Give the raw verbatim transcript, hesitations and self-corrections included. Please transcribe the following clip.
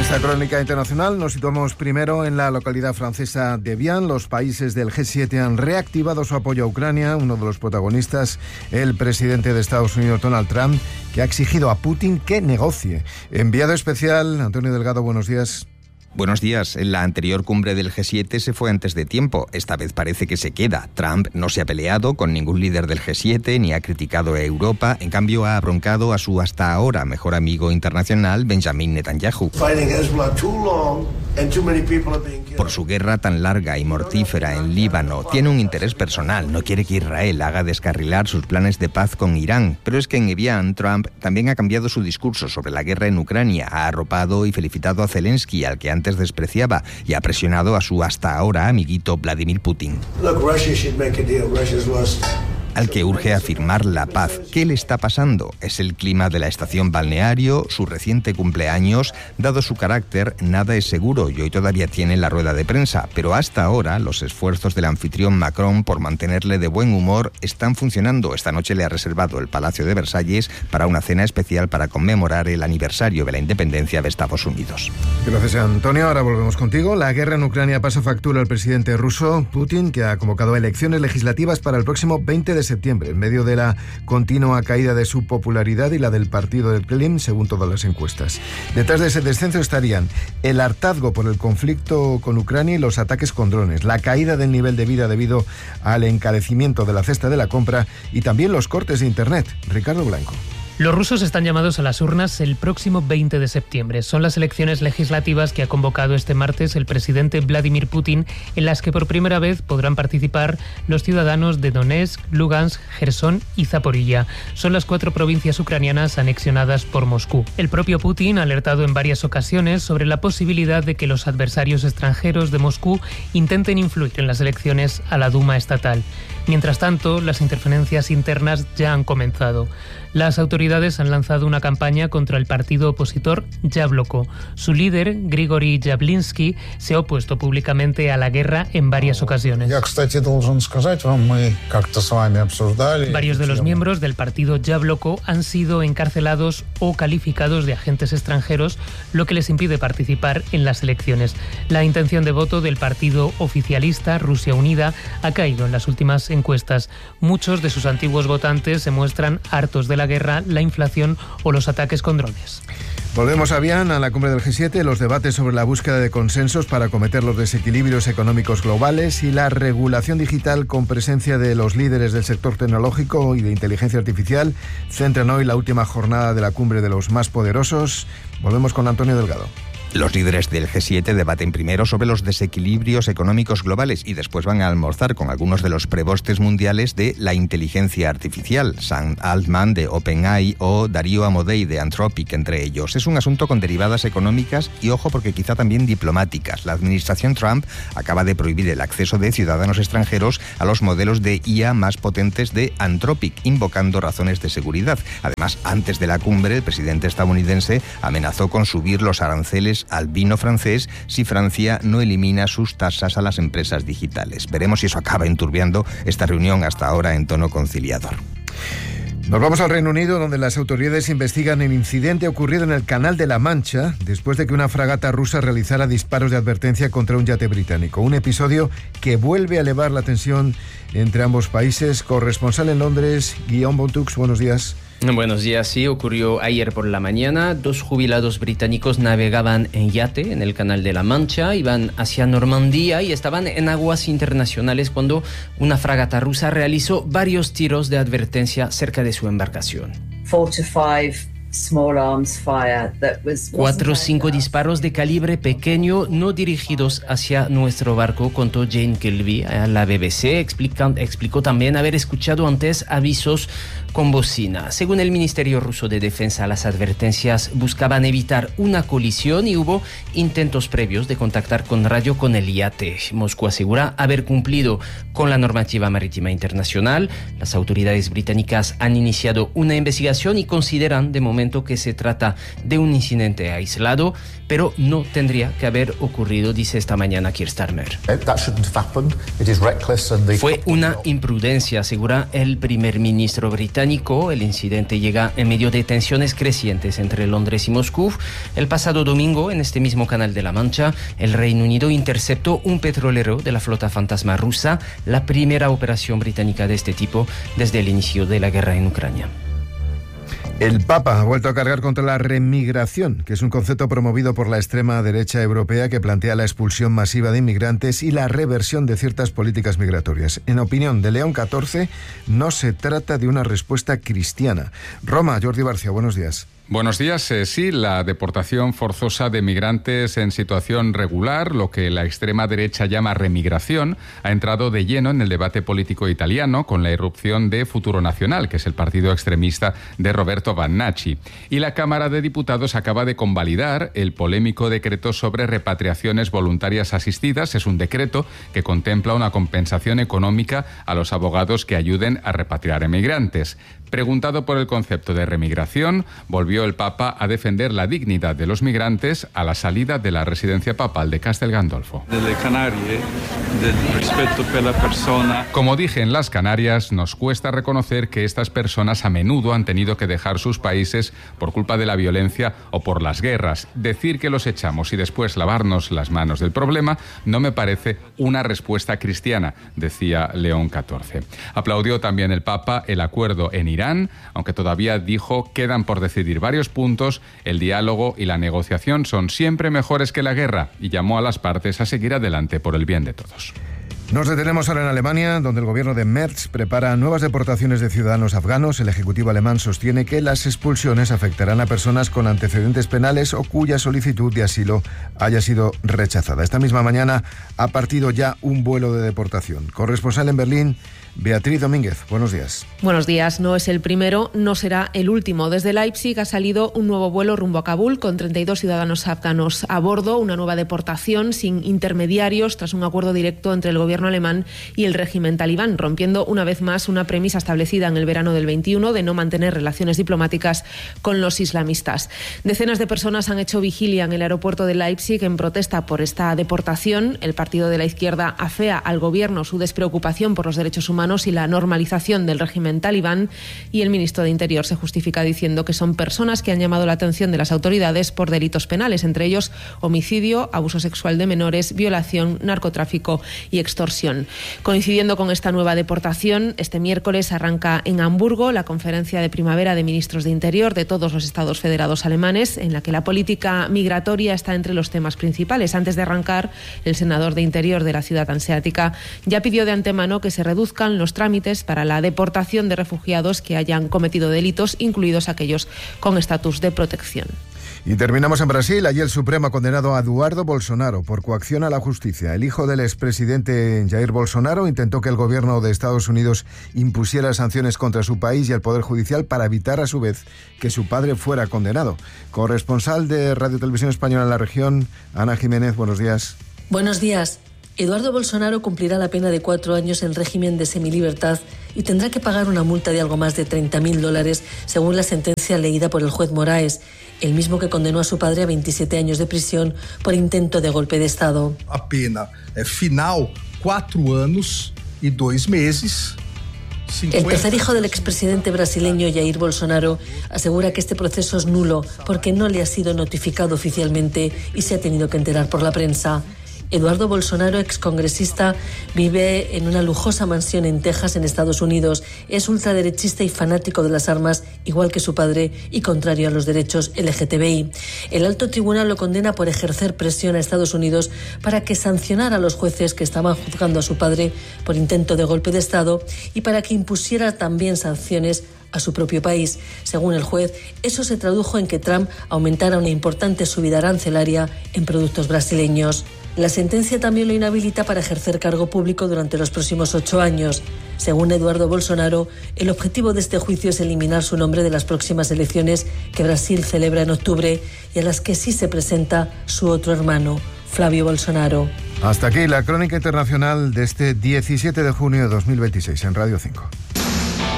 esta crónica internacional nos situamos primero en la localidad francesa de Evian. Los países del G siete han reactivado su apoyo a Ucrania. Uno de los protagonistas, el presidente de Estados Unidos, Donald Trump, que ha exigido a Putin que negocie. Enviado especial, Antonio Delgado, buenos días. Buenos días. La anterior cumbre del G siete se fue antes de tiempo. Esta vez parece que se queda. Trump no se ha peleado con ningún líder del G siete ni ha criticado a Europa. En cambio, ha abroncado a su hasta ahora mejor amigo internacional, Benjamin Netanyahu, por su guerra tan larga y mortífera en Líbano. Tiene un interés personal. No quiere que Israel haga descarrilar sus planes de paz con Irán. Pero es que en Evian, Trump también ha cambiado su discurso sobre la guerra en Ucrania. Ha arropado y felicitado a Zelensky, al que antes despreciaba, y ha presionado a su hasta ahora amiguito Vladimir Putin, al que urge a firmar la paz. ¿Qué le está pasando? ¿Es el clima de la estación balneario? ¿Su reciente cumpleaños? Dado su carácter, nada es seguro y hoy todavía tiene la rueda de prensa, pero hasta ahora los esfuerzos del anfitrión Macron por mantenerle de buen humor están funcionando. Esta noche le ha reservado el Palacio de Versalles para una cena especial para conmemorar el aniversario de la independencia de Estados Unidos. Gracias, Antonio. Ahora volvemos contigo. La guerra en Ucrania pasa factura al presidente ruso Putin, que ha convocado elecciones legislativas para el próximo veinte de septiembre, en medio de la continua caída de su popularidad y la del partido del Kremlin, según todas las encuestas. Detrás de ese descenso estarían el hartazgo por el conflicto con Ucrania y los ataques con drones, la caída del nivel de vida debido al encarecimiento de la cesta de la compra y también los cortes de Internet. Ricardo Blanco. Los rusos están llamados a las urnas el próximo veinte de septiembre. Son las elecciones legislativas que ha convocado este martes el presidente Vladimir Putin, en las que por primera vez podrán participar los ciudadanos de Donetsk, Lugansk, Jersón y Zaporilla. Son las cuatro provincias ucranianas anexionadas por Moscú. El propio Putin ha alertado en varias ocasiones sobre la posibilidad de que los adversarios extranjeros de Moscú intenten influir en las elecciones a la Duma estatal. Mientras tanto, las interferencias internas ya han comenzado. Las autoridades han lanzado una campaña contra el partido opositor Yabloko. Su líder, Grigory Yavlinsky, se ha opuesto públicamente a la guerra en varias ocasiones. Varios de los miembros del partido Yabloko han sido encarcelados o calificados de agentes extranjeros, lo que les impide participar en las elecciones. La intención de voto del partido oficialista Rusia Unida ha caído en las últimas encuestas. Muchos de sus antiguos votantes se muestran hartos de la guerra, la inflación o los ataques con drones. Volvemos a Evian, a la cumbre del G siete, los debates sobre la búsqueda de consensos para acometer los desequilibrios económicos globales y la regulación digital con presencia de los líderes del sector tecnológico y de inteligencia artificial centran hoy la última jornada de la cumbre de los más poderosos. Volvemos con Antonio Delgado. Los líderes del G siete debaten primero sobre los desequilibrios económicos globales y después van a almorzar con algunos de los prebostes mundiales de la inteligencia artificial, Sam Altman de OpenAI o Darío Amodei de Anthropic, entre ellos. Es un asunto con derivadas económicas y, ojo, porque quizá también diplomáticas. La administración Trump acaba de prohibir el acceso de ciudadanos extranjeros a los modelos de I A más potentes de Anthropic, invocando razones de seguridad. Además, antes de la cumbre, el presidente estadounidense amenazó con subir los aranceles al vino francés si Francia no elimina sus tasas a las empresas digitales. Veremos si eso acaba enturbiando esta reunión hasta ahora en tono conciliador. Nos vamos al Reino Unido, donde las autoridades investigan el incidente ocurrido en el Canal de la Mancha después de que una fragata rusa realizara disparos de advertencia contra un yate británico. Un episodio que vuelve a elevar la tensión entre ambos países. Corresponsal en Londres, Guillaume Bontux, buenos días. Buenos días, sí, ocurrió ayer por la mañana. Dos jubilados británicos navegaban en yate en el Canal de la Mancha, iban hacia Normandía y estaban en aguas internacionales cuando una fragata rusa realizó varios tiros de advertencia cerca de su embarcación. Cuatro o cinco disparos de calibre pequeño no dirigidos hacia nuestro barco, contó Jane Kilby a la B B C. Explica, explicó también haber escuchado antes avisos con bocina. Según el Ministerio Ruso de Defensa, las advertencias buscaban evitar una colisión y hubo intentos previos de contactar con radio con el yate. Moscú asegura haber cumplido con la normativa marítima internacional. Las autoridades británicas han iniciado una investigación y consideran de momento que se trata de un incidente aislado, pero no tendría que haber ocurrido, dice esta mañana Keir Starmer. Fue una imprudencia, asegura el primer ministro británico. británico. El incidente llega en medio de tensiones crecientes entre Londres y Moscú. El pasado domingo, en este mismo canal de la Mancha, el Reino Unido interceptó un petrolero de la flota fantasma rusa, la primera operación británica de este tipo desde el inicio de la guerra en Ucrania. El Papa ha vuelto a cargar contra la remigración, que es un concepto promovido por la extrema derecha europea que plantea la expulsión masiva de inmigrantes y la reversión de ciertas políticas migratorias. En opinión de León catorce, no se trata de una respuesta cristiana. Roma, Jordi Barcia, buenos días. Buenos días. Eh, sí, la deportación forzosa de migrantes en situación regular, lo que la extrema derecha llama remigración, ha entrado de lleno en el debate político italiano con la irrupción de Futuro Nacional, que es el partido extremista de Roberto Vannacci. Y la Cámara de Diputados acaba de convalidar el polémico decreto sobre repatriaciones voluntarias asistidas. Es un decreto que contempla una compensación económica a los abogados que ayuden a repatriar emigrantes. Preguntado por el concepto de remigración, volvió el Papa a defender la dignidad de los migrantes a la salida de la residencia papal de Castel Gandolfo. Como dije en las Canarias, nos cuesta reconocer que estas personas a menudo han tenido que dejar sus países por culpa de la violencia o por las guerras. Decir que los echamos y después lavarnos las manos del problema no me parece una respuesta cristiana, decía León catorce. Aplaudió también el Papa el acuerdo en Irán, aunque todavía dijo quedan por decidir varios puntos, el diálogo y la negociación son siempre mejores que la guerra y llamó a las partes a seguir adelante por el bien de todos. Nos detenemos ahora en Alemania, donde el gobierno de Merz prepara nuevas deportaciones de ciudadanos afganos. El Ejecutivo alemán sostiene que las expulsiones afectarán a personas con antecedentes penales o cuya solicitud de asilo haya sido rechazada. Esta misma mañana ha partido ya un vuelo de deportación. Corresponsal en Berlín, Beatriz Domínguez, buenos días. Buenos días. No es el primero, no será el último. Desde Leipzig ha salido un nuevo vuelo rumbo a Kabul con treinta y dos ciudadanos afganos a bordo, una nueva deportación sin intermediarios tras un acuerdo directo entre el gobierno alemán y el régimen talibán, rompiendo una vez más una premisa establecida en el verano del veintiuno de no mantener relaciones diplomáticas con los islamistas. Decenas de personas han hecho vigilia en el aeropuerto de Leipzig en protesta por esta deportación. El partido de la izquierda afea al gobierno su despreocupación por los derechos humanos y la normalización del régimen talibán, y el ministro de Interior se justifica diciendo que son personas que han llamado la atención de las autoridades por delitos penales, entre ellos homicidio, abuso sexual de menores, violación, narcotráfico y extorsión. Coincidiendo con esta nueva deportación, este miércoles arranca en Hamburgo la conferencia de primavera de ministros de Interior de todos los estados federados alemanes, en la que la política migratoria está entre los temas principales. Antes de arrancar, el senador de Interior de la ciudad hanseática ya pidió de antemano que se reduzcan los trámites para la deportación de refugiados que hayan cometido delitos, incluidos aquellos con estatus de protección. Y terminamos en Brasil. Allí el Supremo ha condenado a Eduardo Bolsonaro por coacción a la justicia. El hijo del expresidente Jair Bolsonaro intentó que el gobierno de Estados Unidos impusiera sanciones contra su país y el Poder Judicial para evitar a su vez que su padre fuera condenado. Corresponsal de Radio Televisión Española en la región, Ana Jiménez, buenos días. Buenos días. Eduardo Bolsonaro cumplirá la pena de cuatro años en régimen de semilibertad y tendrá que pagar una multa de algo más de treinta mil dólares, según la sentencia leída por el juez Moraes, el mismo que condenó a su padre a veintisiete años de prisión por intento de golpe de Estado. A pena final, cuatro años y dos meses. El tercer hijo del expresidente brasileño Jair Bolsonaro asegura que este proceso es nulo porque no le ha sido notificado oficialmente y se ha tenido que enterar por la prensa. Eduardo Bolsonaro, excongresista, vive en una lujosa mansión en Texas, en Estados Unidos. Es ultraderechista y fanático de las armas, igual que su padre, y contrario a los derechos L G T B I. El alto tribunal lo condena por ejercer presión a Estados Unidos para que sancionara a los jueces que estaban juzgando a su padre por intento de golpe de Estado y para que impusiera también sanciones a su propio país. Según el juez, eso se tradujo en que Trump aumentara una importante subida arancelaria en productos brasileños. La sentencia también lo inhabilita para ejercer cargo público durante los próximos ocho años. Según Eduardo Bolsonaro, el objetivo de este juicio es eliminar su nombre de las próximas elecciones que Brasil celebra en octubre y a las que sí se presenta su otro hermano, Flavio Bolsonaro. Hasta aquí la crónica internacional de este diecisiete de junio de dos mil veintiséis en Radio cinco.